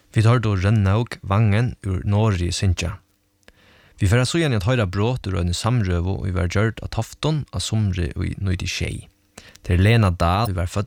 Vi tar då Rønnaug Vangen ur Norge Sintja. Vi får så igjen at høyre bråt ur en samrøv og vi var gjørt av Tofton av somre og i nøyde tjei. Det Lena Dahl, vi var født